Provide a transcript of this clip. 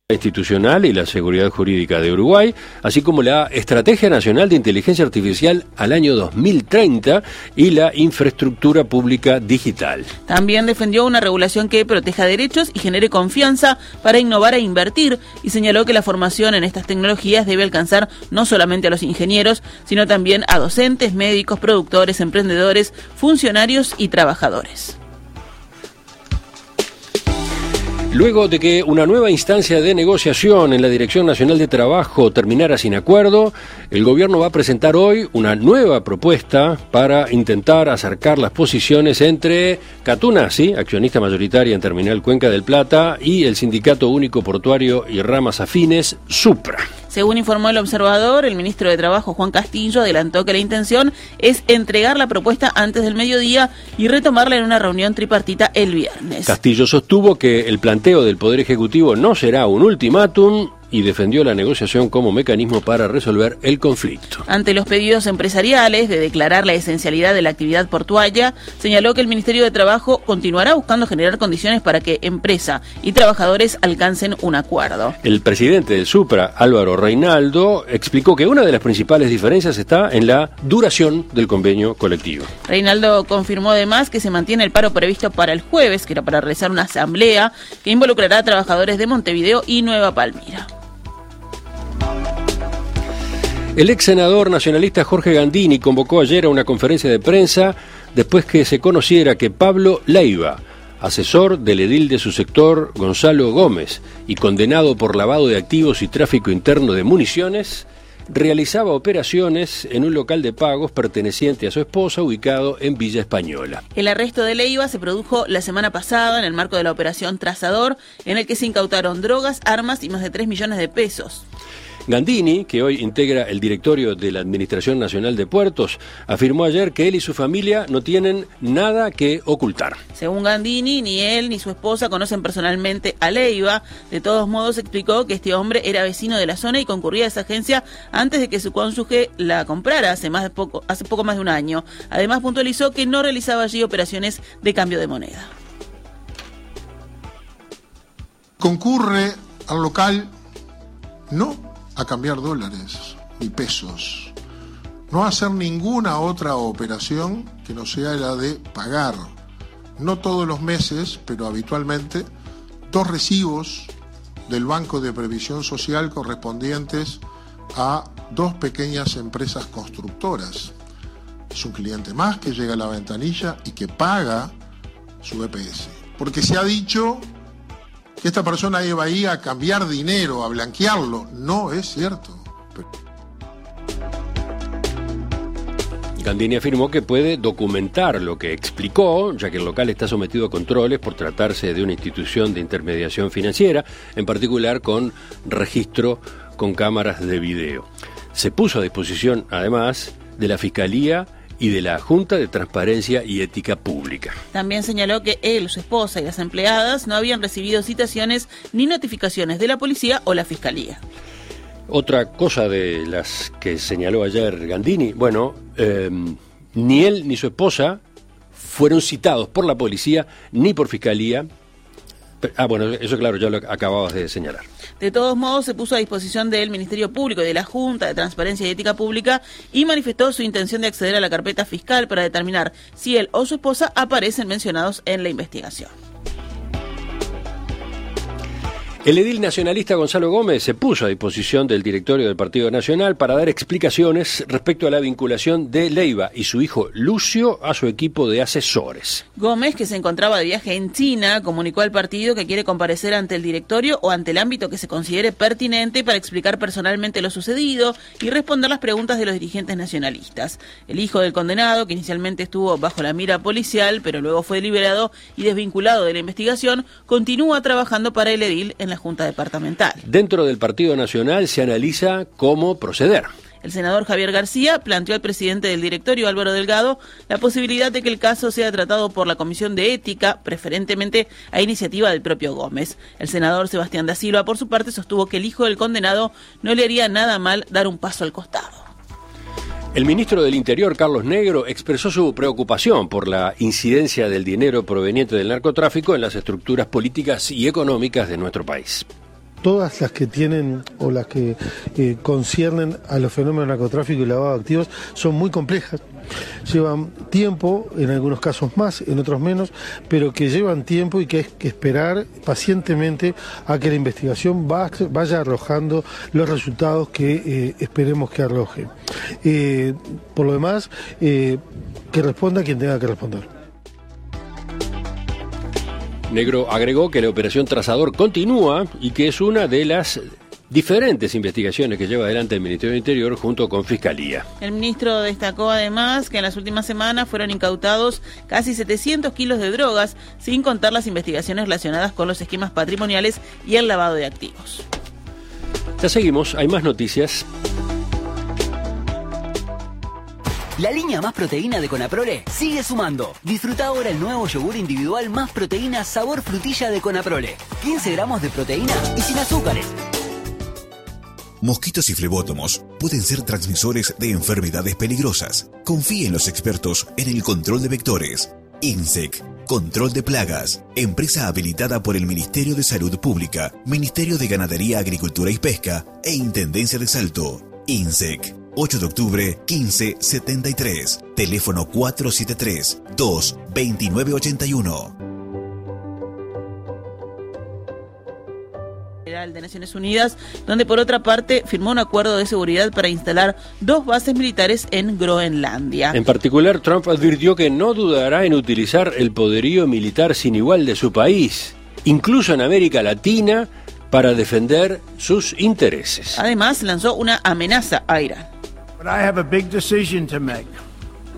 institucional y la seguridad jurídica de Uruguay, así como la Estrategia Nacional de Inteligencia Artificial al año 2030 y la infraestructura pública digital. También defendió una regulación que proteja derechos y genere confianza para innovar e invertir, y señaló que la formación en estas tecnologías debe alcanzar no solamente a los ingenieros, sino también a docentes, médicos, productores, emprendedores, funcionarios y trabajadores. Luego de que una nueva instancia de negociación en la Dirección Nacional de Trabajo terminara sin acuerdo, el gobierno va a presentar hoy una nueva propuesta para intentar acercar las posiciones entre Catunasi, accionista mayoritaria en Terminal Cuenca del Plata, y el Sindicato Único Portuario y ramas afines, SUPRA. Según informó el Observador, el ministro de Trabajo, Juan Castillo, adelantó que la intención es entregar la propuesta antes del mediodía y retomarla en una reunión tripartita el viernes. Castillo sostuvo que el planteo del Poder Ejecutivo no será un ultimátum y defendió la negociación como mecanismo para resolver el conflicto. Ante los pedidos empresariales de declarar la esencialidad de la actividad portuaria, señaló que el Ministerio de Trabajo continuará buscando generar condiciones para que empresa y trabajadores alcancen un acuerdo. El presidente del SUPRA, Álvaro Reinaldo, explicó que una de las principales diferencias está en la duración del convenio colectivo. Reinaldo confirmó además que se mantiene el paro previsto para el jueves, que era para realizar una asamblea que involucrará a trabajadores de Montevideo y Nueva Palmira. El ex senador nacionalista Jorge Gandini convocó ayer a una conferencia de prensa después que se conociera que Pablo Leiva, asesor del edil de su sector Gonzalo Gómez y condenado por lavado de activos y tráfico interno de municiones, realizaba operaciones en un local de pagos perteneciente a su esposa ubicado en Villa Española. El arresto de Leiva se produjo la semana pasada en el marco de la operación Trazador, en el que se incautaron drogas, armas y más de 3 millones de pesos. Gandini, que hoy integra el directorio de la Administración Nacional de Puertos, afirmó ayer que él y su familia no tienen nada que ocultar. Según Gandini, ni él ni su esposa conocen personalmente a Leiva. De todos modos, explicó que este hombre era vecino de la zona y concurría a esa agencia antes de que su cónyuge la comprara hace poco más de un año. Además, puntualizó que no realizaba allí operaciones de cambio de moneda. Concurre al local no a cambiar dólares ni pesos, no a hacer ninguna otra operación que no sea la de pagar, no todos los meses, pero habitualmente, 2 recibos del Banco de Previsión Social correspondientes a 2 pequeñas empresas constructoras. Es un cliente más que llega a la ventanilla y que paga su EPS, porque se ha dicho que esta persona iba ahí a cambiar dinero, a blanquearlo. No es cierto. Gandini afirmó que puede documentar lo que explicó, ya que el local está sometido a controles por tratarse de una institución de intermediación financiera, en particular con registro con cámaras de video. Se puso a disposición, además, de la Fiscalía y de la Junta de Transparencia y Ética Pública. También señaló que él, su esposa y las empleadas no habían recibido citaciones ni notificaciones de la policía o la Fiscalía. Otra cosa de las que señaló ayer Gandini, ni él ni su esposa fueron citados por la policía ni por Fiscalía. Eso claro, ya lo acababas de señalar. De todos modos, se puso a disposición del Ministerio Público y de la Junta de Transparencia y Ética Pública y manifestó su intención de acceder a la carpeta fiscal para determinar si él o su esposa aparecen mencionados en la investigación. El edil nacionalista Gonzalo Gómez se puso a disposición del directorio del Partido Nacional para dar explicaciones respecto a la vinculación de Leiva y su hijo Lucio a su equipo de asesores. Gómez, que se encontraba de viaje en China, comunicó al partido que quiere comparecer ante el directorio o ante el ámbito que se considere pertinente para explicar personalmente lo sucedido y responder las preguntas de los dirigentes nacionalistas. El hijo del condenado, que inicialmente estuvo bajo la mira policial, pero luego fue liberado y desvinculado de la investigación, continúa trabajando para el edil en la Junta Departamental. Dentro del Partido Nacional se analiza cómo proceder. El senador Javier García planteó al presidente del directorio, Álvaro Delgado, la posibilidad de que el caso sea tratado por la Comisión de Ética, preferentemente a iniciativa del propio Gómez. El senador Sebastián da Silva, por su parte, sostuvo que el hijo del condenado no le haría nada mal dar un paso al costado. El ministro del Interior, Carlos Negro, expresó su preocupación por la incidencia del dinero proveniente del narcotráfico en las estructuras políticas y económicas de nuestro país. todas las que tienen o las que conciernen a los fenómenos de narcotráfico y lavado de activos son muy complejas. Llevan tiempo, en algunos casos más, en otros menos, pero que llevan tiempo y que hay que esperar pacientemente a que la investigación vaya arrojando los resultados que esperemos que arroje. Por lo demás, que responda quien tenga que responder. Negro agregó que la operación Trazador continúa y que es una de las diferentes investigaciones que lleva adelante el Ministerio del Interior junto con Fiscalía. El ministro destacó además que en las últimas semanas fueron incautados casi 700 kilos de drogas, sin contar las investigaciones relacionadas con los esquemas patrimoniales y el lavado de activos. Ya seguimos, hay más noticias. La línea Más Proteína de Conaprole sigue sumando. Disfruta ahora el nuevo yogur individual Más Proteína sabor frutilla de Conaprole. 15 gramos de proteína y sin azúcares. Mosquitos y flebótomos pueden ser transmisores de enfermedades peligrosas. Confíe en los expertos en el control de vectores. INSEC, Control de Plagas, empresa habilitada por el Ministerio de Salud Pública, Ministerio de Ganadería, Agricultura y Pesca e Intendencia de Salto. INSEC, 8 de octubre, 1573, teléfono 473-22981. De Naciones Unidas, donde por otra parte firmó un acuerdo de seguridad para instalar 2 bases militares en Groenlandia. En particular, Trump advirtió que no dudará en utilizar el poderío militar sin igual de su país, incluso en América Latina, para defender sus intereses. Además, lanzó una amenaza a Irán. But I have a big decision to make.